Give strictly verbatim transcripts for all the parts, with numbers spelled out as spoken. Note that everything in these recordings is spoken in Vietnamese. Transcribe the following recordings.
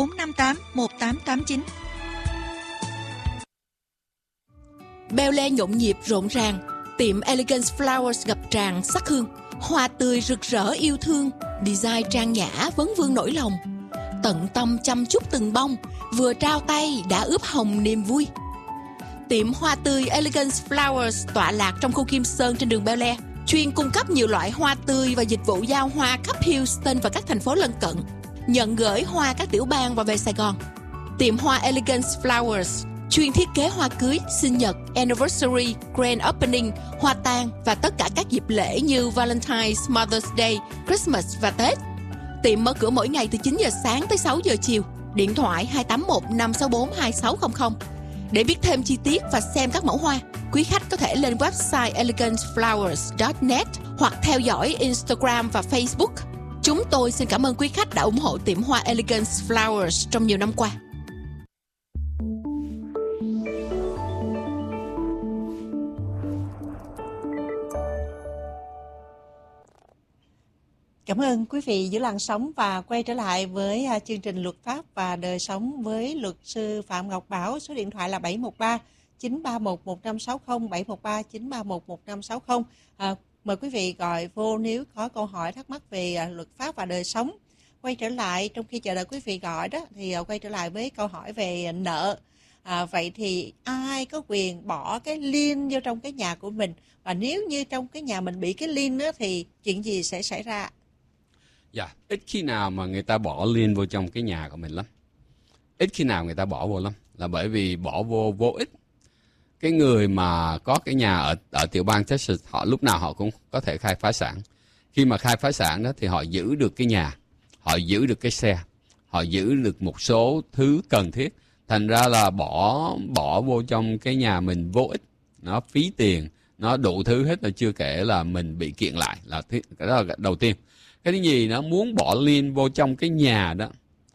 bốn năm tám một tám tám chín. Bel Air nhộn nhịp rộn ràng, tiệm Elegance Flowers ngập tràn sắc hương, hoa tươi rực rỡ yêu thương, design trang nhã vấn vương nỗi lòng, tận tâm chăm chút từng bông, vừa trao tay đã ướp hồng niềm vui. Tiệm hoa tươi Elegance Flowers tọa lạc trong khu Kim Sơn trên đường Bel Air, chuyên cung cấp nhiều loại hoa tươi và dịch vụ giao hoa khắp Houston và các thành phố lân cận, nhận gửi hoa các tiểu bang và về Sài Gòn. Tiệm hoa Elegance Flowers chuyên thiết kế hoa cưới, sinh nhật, anniversary, grand opening, hoa tang và tất cả các dịp lễ như Valentine's, Mother's Day, Christmas và Tết. Tiệm mở cửa mỗi ngày từ chín giờ sáng tới sáu giờ chiều. Điện thoại hai tám một năm sáu bốn hai sáu không không. Để biết thêm chi tiết và xem các mẫu hoa, quý khách có thể lên website elegance flowers chấm net hoặc theo dõi Instagram và Facebook. Chúng tôi xin cảm ơn quý khách đã ủng hộ tiệm hoa Elegance Flowers trong nhiều năm qua. Cảm ơn quý vị giữ làn sóng và quay trở lại với chương trình Luật pháp và đời sống với luật sư Phạm Ngọc Bảo. Số điện thoại là bảy một ba chín ba một một năm sáu không, bảy một ba chín ba một một năm sáu không. À, mời quý vị gọi vô nếu có câu hỏi thắc mắc về à, luật pháp và đời sống. Quay trở lại trong khi chờ đợi quý vị gọi đó thì à, quay trở lại với câu hỏi về nợ. À, vậy thì ai có quyền bỏ cái lien vô trong cái nhà của mình, và nếu như trong cái nhà mình bị cái lien đó thì chuyện gì sẽ xảy ra? Dạ, yeah, ít khi nào mà người ta bỏ lien vô trong cái nhà của mình lắm. Ít khi nào người ta bỏ vô lắm. Là bởi vì bỏ vô vô ích. Cái người mà có cái nhà ở, ở tiểu bang Texas, họ lúc nào họ cũng có thể khai phá sản. Khi mà khai phá sản đó thì họ giữ được cái nhà, họ giữ được cái xe, họ giữ được một số thứ cần thiết. Thành ra là bỏ bỏ vô trong cái nhà mình vô ích. Nó phí tiền, nó đủ thứ hết, là chưa kể là mình bị kiện lại. Là cái đó là đầu tiên. Cái thứ gì nó muốn bỏ lien vô trong cái nhà đó,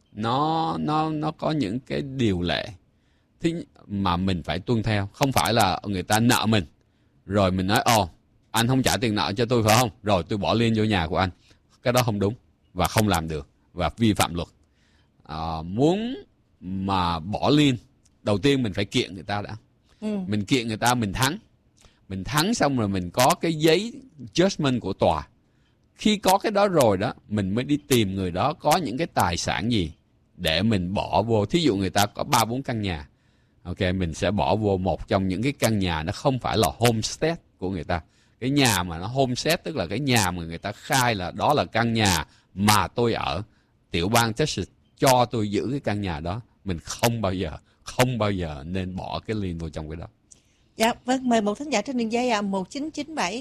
nó nó nó có những cái điều lệ thứ mà mình phải tuân theo. Không phải là người ta nợ mình rồi mình nói ồ anh không trả tiền nợ cho tôi phải không, rồi tôi bỏ lien vô nhà của anh. Cái đó không đúng và không làm được và vi phạm luật. À, muốn mà bỏ lien, đầu tiên mình phải kiện người ta đã. ừ. Mình kiện người ta, mình thắng mình thắng xong rồi mình có cái giấy judgment của tòa. Khi có cái đó rồi đó, mình mới đi tìm người đó có những cái tài sản gì để mình bỏ vô. Thí dụ người ta có ba bốn căn nhà, ok, mình sẽ bỏ vô một trong những cái căn nhà nó không phải là homestead của người ta. Cái nhà mà nó homestead tức là cái nhà mà người ta khai là đó là căn nhà mà tôi ở, tiểu bang Texas cho tôi giữ cái căn nhà đó. Mình không bao giờ, không bao giờ nên bỏ cái lien vô trong cái đó. Dạ, vâng, mời một thính giả trên đường dây à, một chín chín bảy.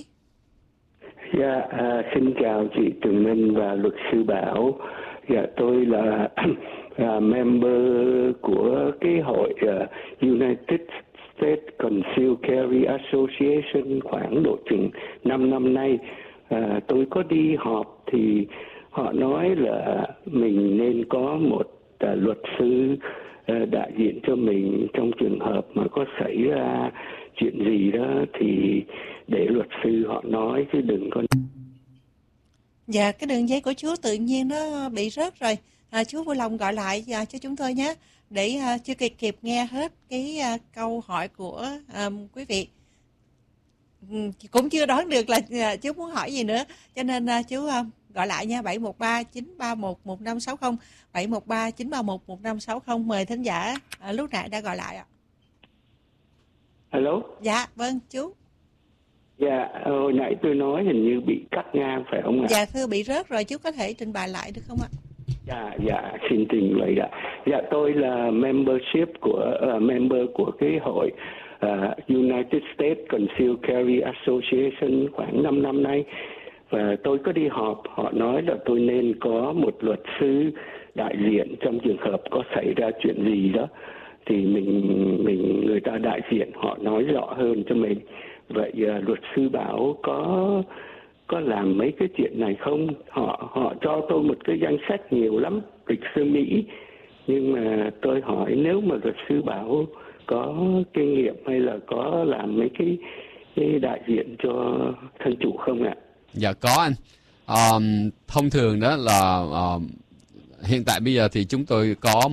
Dạ, à, xin chào chị Tường Minh và luật sư Bảo. Dạ, tôi là à, member của cái hội uh, United States Concealed Carry Association khoảng độ chừng năm năm nay. À, tôi có đi họp thì họ nói là mình nên có một uh, luật sư uh, đại diện cho mình trong trường hợp mà có xảy ra chuyện gì đó thì để luật sư họ nói chứ đừng có. Dạ, cái đường dây của chú tự nhiên nó bị rớt rồi. À, chú vui lòng gọi lại à, cho chúng tôi nhé, để à, chưa kịp kịp nghe hết cái à, câu hỏi của à, quý vị. Ừ, cũng chưa đoán được là à, chú muốn hỏi gì nữa, cho nên à, chú à, gọi lại nha, bảy một ba chín ba một một năm sáu không, bảy một ba chín ba một một năm sáu không. Mời thính giả à, lúc nãy đã gọi lại ạ. Alo. Dạ, vâng chú. Dạ, hồi nãy tôi nói hình như bị cắt ngang phải không ạ? Dạ thưa, bị rớt rồi, chú có thể trình bày lại được không ạ? Dạ, dạ, xin trình bày ạ. Dạ, tôi là membership của uh, member của cái hội uh, United States Concealed Carry Association khoảng năm năm nay. Và tôi có đi họp, họ nói là tôi nên có một luật sư đại diện trong trường hợp có xảy ra chuyện gì đó. Thì mình mình người ta đại diện họ nói rõ hơn cho mình. Vậy uh, luật sư Bảo có có làm mấy cái chuyện này không? Họ họ cho tôi một cái danh sách nhiều lắm, luật sư Mỹ. Nhưng mà tôi hỏi nếu mà luật sư Bảo có kinh nghiệm hay là có làm mấy cái, cái đại diện cho thân chủ không ạ? Dạ có anh. Um, thông thường đó là uh, hiện tại bây giờ thì chúng tôi có